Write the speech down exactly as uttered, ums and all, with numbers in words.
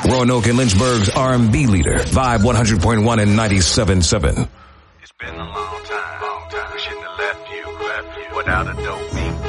Roanoke and Lynchburg's R and B leader. Vibe one hundred point one and ninety-seven point seven. It's been a long time, long time. We shouldn't have left you, left you without a dope beat.